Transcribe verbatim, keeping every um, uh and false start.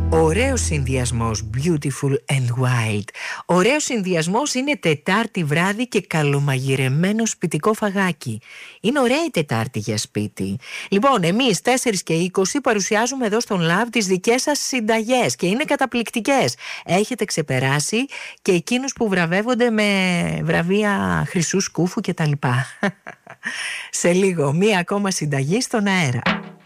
Ωραίος συνδυασμός, beautiful and wild. Ωραίος συνδυασμός είναι Τετάρτη βράδυ και καλομαγειρεμένο σπιτικό φαγάκι. Είναι ωραία η Τετάρτη για σπίτι. Λοιπόν, εμείς τέσσερις και είκοσι παρουσιάζουμε εδώ στον Love τις δικές σας συνταγές και είναι καταπληκτικές. Έχετε ξεπεράσει και εκείνους που βραβεύονται με βραβεία χρυσού σκούφου κτλ. Σε λίγο, μία ακόμα συνταγή στον αέρα.